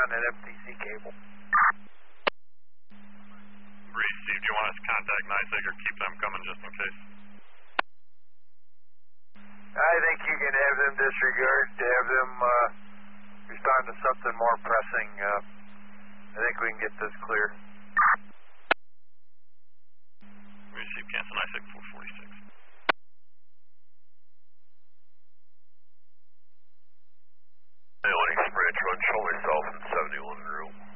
on that FTC cable. Bree, Steve, do you want us to contact NYSEG or keep them coming just in case? I think you can have them disregard, have them respond to something more pressing. I think we can get this clear. Receive, cancel NYSEG 446. Onyx Branch Run, show myself in 71 in room.